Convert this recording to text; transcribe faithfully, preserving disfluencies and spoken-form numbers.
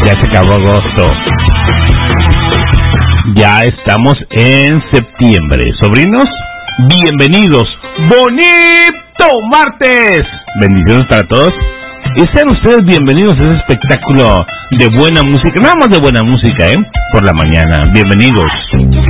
Ya se acabó agosto. Ya estamos en septiembre. Sobrinos, bienvenidos. ¡Bonito martes! Bendiciones para todos. Y sean ustedes bienvenidos a ese espectáculo de buena música. Nada más de buena música, ¿eh? Por la mañana. Bienvenidos.